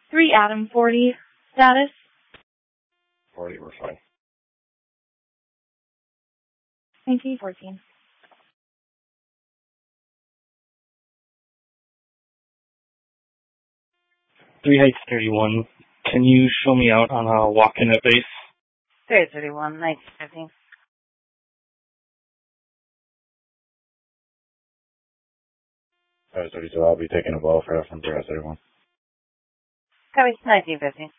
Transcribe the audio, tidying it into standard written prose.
3 Adam 40. Status? 40, we're fine. 1914. 3 Heights 31. Can you show me out on a walk-in at base? 3 Heights 31, 1915. 32, I'll be taking a ball for from 3 31. Copy, 1915.